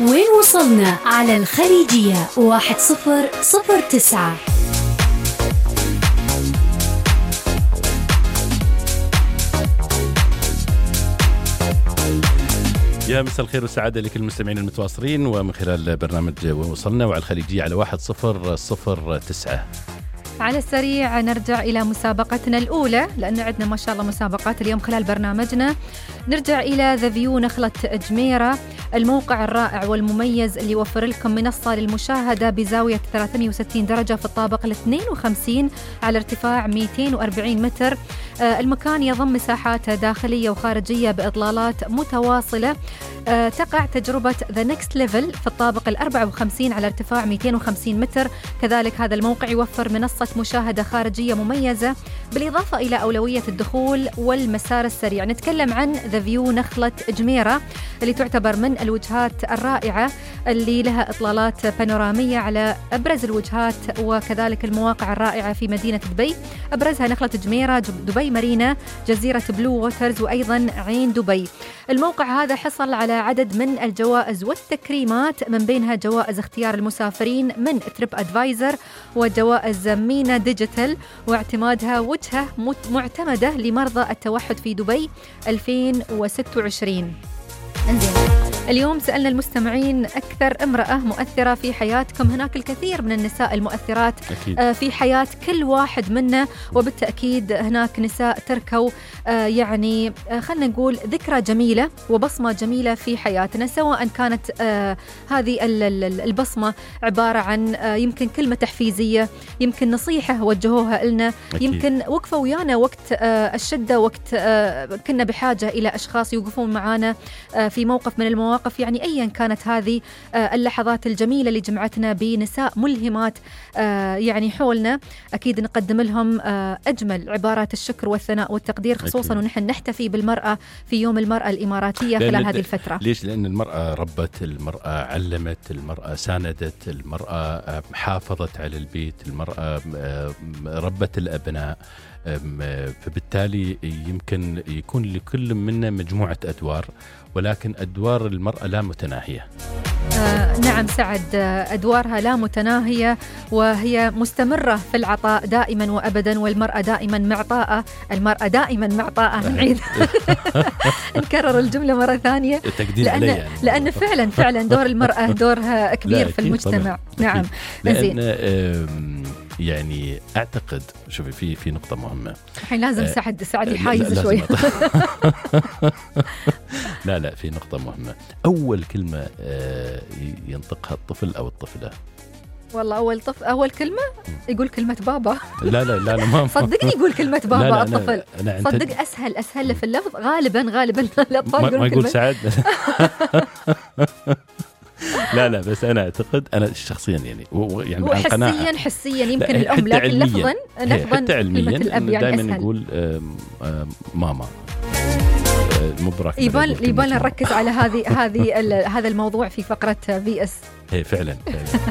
وين وصلنا على الخليجية 1009. يا مساء الخير والسعادة لكل المستمعين المتواصلين ومن خلال برنامج وين وصلنا وعلى الخليجية على 1009. على السريع نرجع إلى مسابقتنا الأولى، لأن عندنا ما شاء الله مسابقات اليوم خلال برنامجنا. نرجع إلى ذا فيو نخلة جميرة، الموقع الرائع والمميز اللي يوفر لكم منصة للمشاهدة بزاوية 360 درجة في الطابق 52 على ارتفاع 240 متر. المكان يضم مساحات داخلية وخارجية بإطلالات متواصلة. تقع تجربة The Next Level في الطابق 54 على ارتفاع 250 متر. كذلك هذا الموقع يوفر منصة مشاهدة خارجية مميزة بالإضافة إلى أولوية الدخول والمسار السريع. نتكلم عن ذا فيو نخلة جميرة اللي تعتبر من الوجهات الرائعة اللي لها إطلالات بانورامية على أبرز الوجهات وكذلك المواقع الرائعة في مدينة دبي. أبرزها نخلة جميرة، دبي مارينا، جزيرة بلو ووترز، وأيضا عين دبي. الموقع هذا حصل على عدد من الجوائز والتكريمات، من بينها جوائز اختيار المسافرين من تريب أدفايزر وجوائز مينا ديجيتال، واعتمادها وجهة معتمدة لمرضى التوحد في دبي 2026. اليوم سألنا المستمعين أكثر امرأة مؤثرة في حياتكم. هناك الكثير من النساء المؤثرات في حياة كل واحد منا، وبالتأكيد هناك نساء تركوا يعني خلنا نقول ذكرى جميلة وبصمة جميلة في حياتنا، سواء كانت هذه البصمة عبارة عن يمكن كلمة تحفيزية، يمكن نصيحة وجهوها لنا، يمكن وقفوا ويانا وقت الشدة، وقت كنا بحاجة إلى أشخاص يوقفون معنا في موقف من المواقف. يعني أيا كانت هذه اللحظات الجميلة اللي جمعتنا بنساء ملهمات يعني حولنا، أكيد نقدم لهم أجمل عبارات الشكر والثناء والتقدير، خصوصا ونحن نحتفي بالمرأة في يوم المرأة الإماراتية خلال هذه الفترة. ليش؟ لأن المرأة ربت، المرأة علمت، المرأة ساندت، المرأة حافظت على البيت، المرأة ربت الأبناء. فبالتالي يمكن يكون لكل منا مجموعة أدوار، ولكن أدوار المرأة لا متناهية. نعم سعد، أدوارها لا متناهية وهي مستمرة في العطاء دائما وأبدا، والمرأة دائما معطاءة. المرأة دائما معطاءة. نعيد نكرر الجملة مرة ثانية، لأن فعلا دور المرأة دورها كبير في المجتمع. نعم. لأن يعني أعتقد شوفي في نقطة مهمة الحين لازم سعد يحايز شوي. لا في نقطة مهمة. أول كلمة ينطقها الطفل أو الطفلة، والله أول كلمة يقول كلمة بابا. لا ما صدقني يقول كلمة بابا. لا الطفل صدق أسهل في اللفظ غالبا الأطفال ما يقول سعد. لا بس أنا أعتقد أنا شخصيا يعني حسيا يمكن الأم، لكن لفظا حتى علميا يعني دائما نقول ماما. يبان نركز على هذا الموضوع في فقرة VS. فعلا